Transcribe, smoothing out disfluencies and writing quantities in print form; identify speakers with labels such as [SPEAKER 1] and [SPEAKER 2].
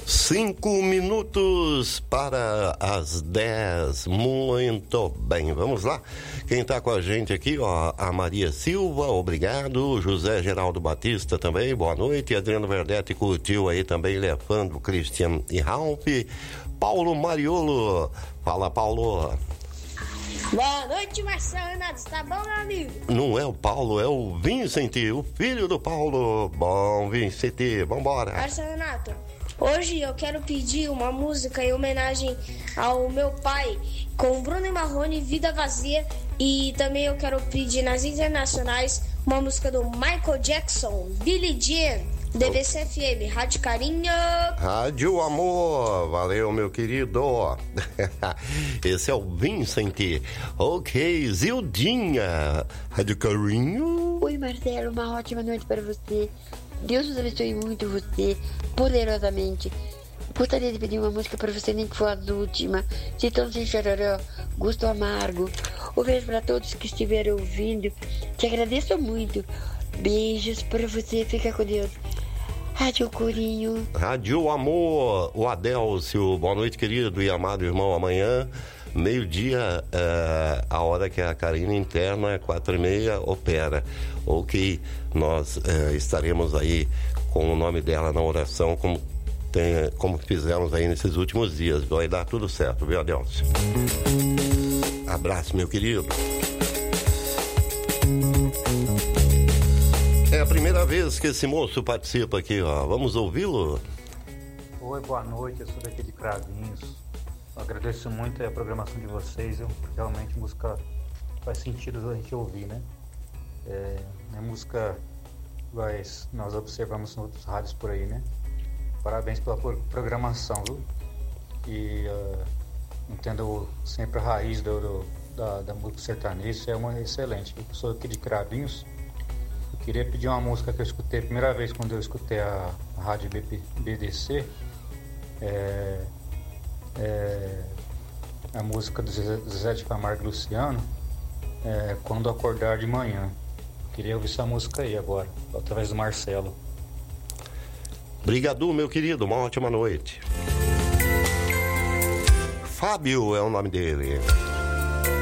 [SPEAKER 1] 5 minutos para as 10. Muito bem, vamos lá. Quem está com a gente aqui, ó, a Maria Silva, obrigado. José Geraldo Batista também, boa noite. Adriano Verdete curtiu aí também, ele é fã do Christian e Ralph. Paulo Mariolo, fala, Paulo.
[SPEAKER 2] Boa noite, Marcelo Renato, tá bom, meu amigo?
[SPEAKER 1] Não é o Paulo, é o Vincent, o filho do Paulo. Bom, Vincent, vambora.
[SPEAKER 2] Marcelo Renato, hoje eu quero pedir uma música em homenagem ao meu pai, com Bruno e Marrone, Vida Vazia. E também eu quero pedir nas internacionais uma música do Michael Jackson, Billie Jean, DBC FM, Rádio Carinho.
[SPEAKER 1] Rádio Amor, valeu, meu querido. Esse é o Vincent. Ok, Zildinha, Rádio Carinho.
[SPEAKER 3] Oi, Marcelo, uma ótima noite para você. Deus nos abençoe muito você, poderosamente. Gostaria de pedir uma música para você, nem que for a última. Se tão sem chororó, gosto amargo. Um beijo para todos que estiveram ouvindo. Te agradeço muito. Beijos para você, fica com Deus. Rádio Corinho.
[SPEAKER 1] Rádio Amor, o Adélcio, boa noite, querido e amado irmão. Amanhã, meio-dia, a hora que a Karina interna, 4h30, opera. Ok, nós estaremos aí com o nome dela na oração, como fizemos aí nesses últimos dias. Vai dar tudo certo, viu, Adélcio? Abraço, meu querido. É a primeira vez que esse moço participa aqui, ó. Vamos ouvi-lo?
[SPEAKER 4] Oi, boa noite, eu sou daqui de Cravinhos. Eu agradeço muito a programação de vocês, realmente música faz sentido a gente ouvir, né? É música iguais nós observamos em outros rádios por aí, né? Parabéns pela programação, viu? E entendo sempre a raiz da música sertaneja, isso é uma excelente. Eu sou aqui de Cravinhos. Queria pedir uma música que eu escutei a primeira vez quando eu escutei a rádio BDC. A música do Zezé de Camargo e Luciano, Quando Acordar de Manhã. Queria ouvir essa música aí agora, através do Marcelo.
[SPEAKER 1] Obrigado, meu querido, uma ótima noite. Fábio é o nome dele.